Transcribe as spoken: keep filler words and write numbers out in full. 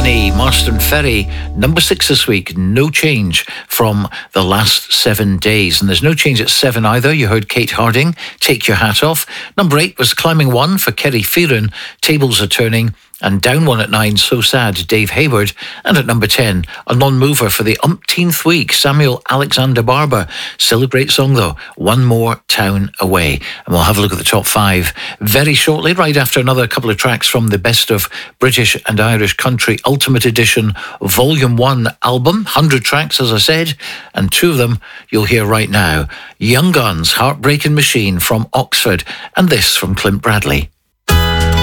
Money, Marston Ferry, number six this week. No change from the last seven days. And there's no change at seven either. You heard Kate Harding, Take Your Hat Off. Number eight was Climbing One for Kerry Fearon, Tables Are Turning. And down one at nine, So Sad, Dave Hayward. And at number ten, a non-mover for the umpteenth week, Samuel Alexander Barber. Still a great song though, One More Town Away. And we'll have a look at the top five very shortly, right after another couple of tracks from the Best of British and Irish Country Ultimate Edition Volume one album. one hundred tracks, as I said, and two of them you'll hear right now. Young Guns, Heartbreaking Machine from Oxford, and this from Clint Bradley.